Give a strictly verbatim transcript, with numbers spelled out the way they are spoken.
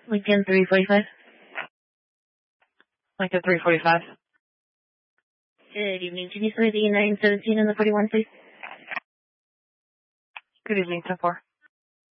Lincoln three forty-five. Lincoln three forty-five. Good evening. Can you spray the nine seventeen and the forty-one, please? Good evening, ten four.